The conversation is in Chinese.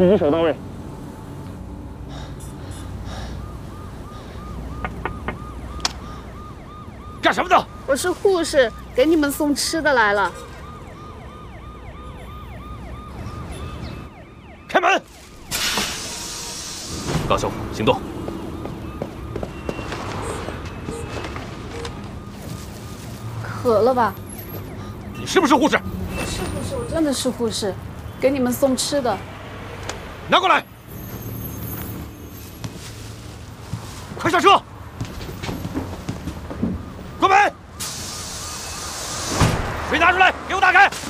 狙击手到位。 干什么的？ 我是护士，给你们送吃的来了。 开门！ 高兄，行动！ 渴了吧？ 你是不是护士？ 是护士，我真的是护士，给你们送吃的。 拿过来！快上车！关门！水拿出来，给我打开！